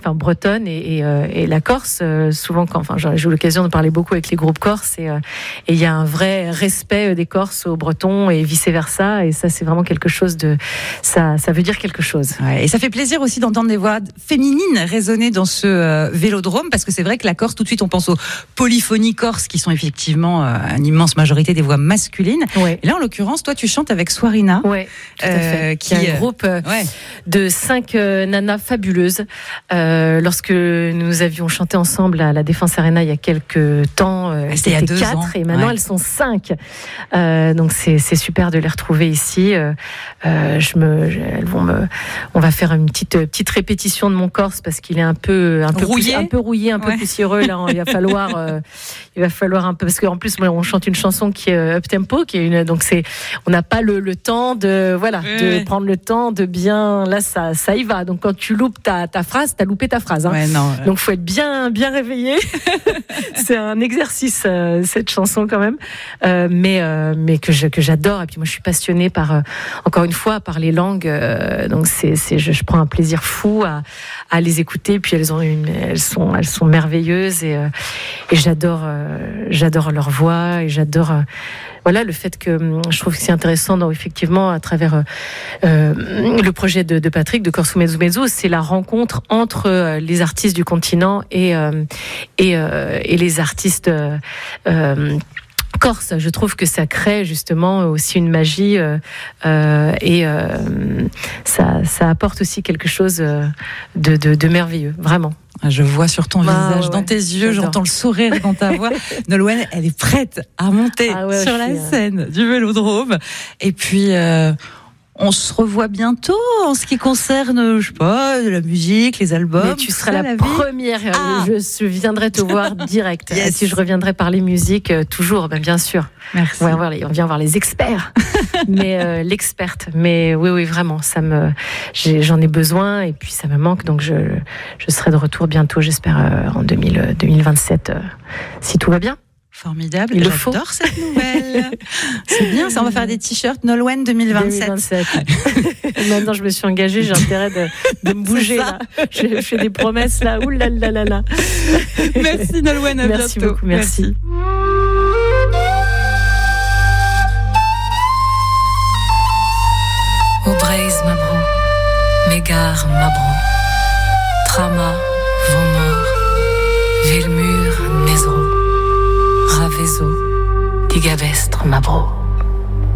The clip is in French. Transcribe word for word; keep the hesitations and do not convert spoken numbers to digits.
enfin bretonne et, et, euh, et la Corse, euh, souvent quand, enfin j'ai eu l'occasion de parler beaucoup avec les groupes corses et euh, et il y a un vrai respect des Corses aux Bretons et vice versa, et ça c'est vraiment quelque chose de, ça ça veut dire quelque chose. Ouais, et ça fait plaisir aussi d'entendre des voix féminines résonner dans ce euh, vélodrome, parce que c'est vrai que la Corse, tout de suite on pense aux polyphonies corses qui sont effectivement euh, une immense majorité des voix masculines. Ouais. Et là en l'occurrence toi tu chantes avec Swarina. Ouais, tout à fait. Euh, qui est un euh, groupe euh, ouais. de cinq euh, nanas fabuleuses. Euh, lorsque nous avions chanté ensemble à la Défense Arena il y a quelques temps, euh, c'était il y a deux quatre ans. Et maintenant ouais. elles sont cinq. Euh, donc c'est, c'est super de les retrouver ici. Euh, euh, je me, je, elles vont me, on va faire une petite petite répétition de mon corse parce qu'il est un peu un peu rouillé, pouss, un peu rouillé, un peu ouais. poussiéreux. Là, il va falloir euh, il va falloir un peu, parce qu'en plus on chante une chanson qui est up tempo, qui est une, donc c'est, on n'a pas le, le temps de voilà ouais. de prendre le temps de bien, là ça ça y va. Donc quand tu loupes ta ta phrase, t'as loupé ta phrase. Hein. Ouais, non, ouais. Donc faut être bien bien réveillé. C'est un exercice euh, cette chanson quand même, euh, mais euh, mais que je que j'adore. Et puis moi je suis passionnée par euh, encore une fois par les langues. Euh, donc c'est c'est je, je prends un plaisir fou à à les écouter. Et puis elles ont une elles sont elles sont merveilleuses et euh, et j'adore euh, j'adore leur voix et j'adore euh, voilà le fait que je trouve que c'est intéressant dans, effectivement à travers euh, le projet de, de Patrick de Corso Mezzo Mezzo, c'est la rencontre entre euh, les artistes du continent et euh, et, euh, et les artistes euh, euh, corse. Je trouve que ça crée justement aussi une magie euh, euh, et euh, ça, ça apporte aussi quelque chose de, de, de merveilleux, vraiment. Je vois sur ton ah, visage, ouais, dans tes yeux, j'adore. J'entends le sourire dans ta voix. Nolwenn, elle est prête à monter ah ouais, sur la suis, scène euh... du Vélodrome. Et puis, euh, on se revoit bientôt en ce qui concerne, je sais pas, la musique, les albums. Mais tu seras la, la première. Ah. Je, je viendrai te voir direct. Yes. Si je reviendrai parler musique, euh, toujours, ben, bien sûr. Merci. On, va voir les, on vient voir les experts. Mais euh, l'experte. Mais oui, oui, vraiment, ça me, j'ai, j'en ai besoin et puis ça me manque. Donc je, je serai de retour bientôt, j'espère, euh, en deux mille vingt-sept, euh, si tout va bien. Formidable, il j'adore le faut. Cette nouvelle. C'est bien, ça, on va faire des t-shirts Nolwenn deux mille vingt-sept. deux mille vingt-sept. Maintenant, je me suis engagée, j'ai intérêt de, de me bouger là. Je fais des promesses là. Ouh là là là là. Merci Nolwenn, à merci bientôt. Beaucoup, merci. merci. Aubreys Mabro, Mégare Mabro, Trama, Vaumort, Villemur, Nézero, Ravezo, Digavestre Mabro.